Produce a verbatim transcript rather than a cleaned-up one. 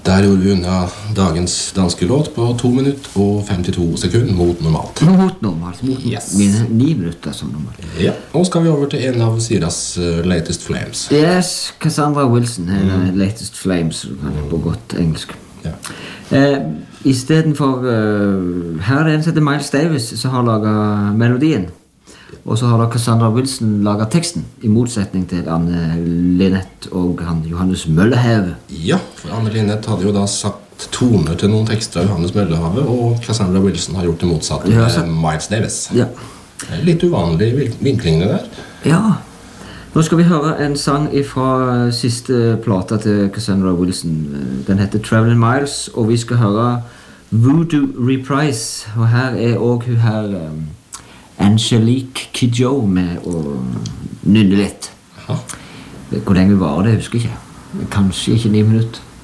Der gjorde vi unna dagens danske låt på to minutter og femtito sekunder mot normalt. Mot normalt, mot yes. mine ni minutter som normalt. Ja, og skal vi over til en av Siras uh, latest flames. Yes, Cassandra Wilson er mm. latest flames, på godt engelsk. Ja. Eh, I stedet for, uh, her er det en som heter Miles Davis som har laget melodien. Og så har da Cassandra Wilson laget teksten, i motsetning til Anne Linnet og han Johannes Møllehave. Ja, for Anne Linnet hadde jo da satt toner til noen tekster av Johannes Møllehave, og Cassandra Wilson har gjort det motsatte med ja, Miles Davis. Ja. Litt uvanlig vinklingene der. Ja. Nå skal vi høre en sang fra siste plata til Cassandra Wilson. Den heter Traveling Miles, og vi skal høre Voodoo Reprise. Og her er også hun her... Um, Angelique Kidjo med å nynne litt. Aha. Hvor lenge var det, jeg husker ikke. Kanskje ikke ni minutter.